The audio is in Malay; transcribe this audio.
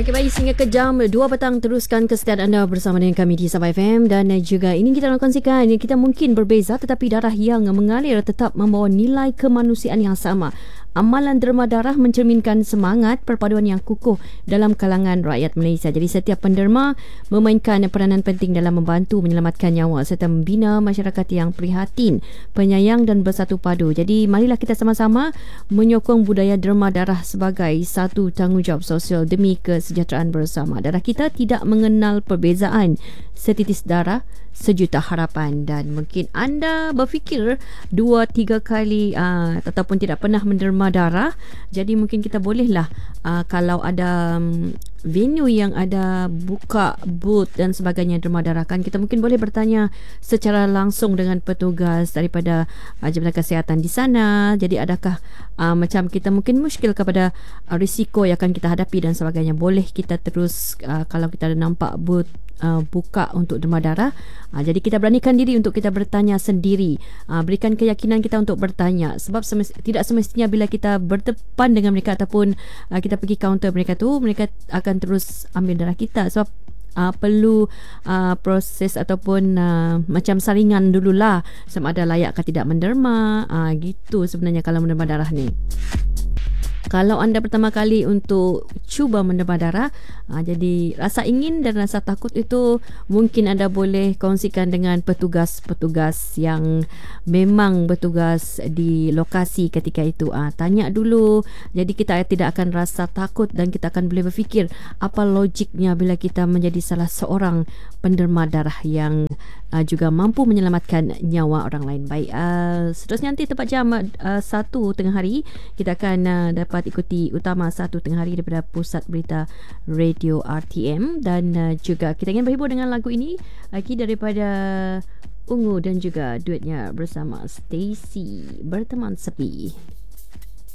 Okey, baik, sehingga ke jam 2 petang teruskan kesetiaan anda bersama dengan kami di Sabah FM. Dan juga ini kita nak kongsikan, kita mungkin berbeza tetapi darah yang mengalir tetap membawa nilai kemanusiaan yang sama. Amalan derma darah mencerminkan semangat perpaduan yang kukuh dalam kalangan rakyat Malaysia. Jadi setiap penderma memainkan peranan penting dalam membantu menyelamatkan nyawa serta membina masyarakat yang prihatin, penyayang dan bersatu padu. Jadi marilah kita sama-sama menyokong budaya derma darah sebagai satu tanggungjawab sosial demi kesejahteraan bersama. Darah kita tidak mengenal perbezaan. Setitis darah, sejuta harapan. Dan mungkin anda berfikir 2-3 kali ataupun tidak pernah menderma darah. Jadi mungkin kita bolehlah kalau ada venue yang ada buka booth dan sebagainya derma darah kan, kita mungkin boleh bertanya secara langsung dengan petugas daripada Jabatan Kesihatan di sana. Jadi adakah macam kita mungkin muskil kepada risiko yang akan kita hadapi dan sebagainya. Boleh kita terus kalau kita ada nampak booth buka untuk derma darah, jadi kita beranikan diri untuk kita bertanya sendiri, berikan keyakinan kita untuk bertanya, sebab tidak semestinya bila kita berdepan dengan mereka ataupun kita pergi kaunter mereka tu, mereka akan terus ambil darah kita. Sebab perlu proses ataupun macam saringan dululah sama ada layak ke tidak menderma, gitu sebenarnya kalau menderma darah ni. Kalau anda pertama kali untuk cuba menderma darah, jadi rasa ingin dan rasa takut itu mungkin anda boleh kongsikan dengan petugas-petugas yang memang bertugas di lokasi ketika itu. Tanya dulu, jadi kita tidak akan rasa takut dan kita akan boleh berfikir apa logiknya bila kita menjadi salah seorang penderma darah yang juga mampu menyelamatkan nyawa orang lain. Baik, seterusnya nanti tepat jam 1 tengah hari kita akan dapat ikuti utama 1 tengah hari daripada Pusat Berita Radio RTM. Dan juga kita ingin berhibur dengan lagu ini lagi daripada Ungu dan juga duetnya bersama Stacy, Berteman Sepi.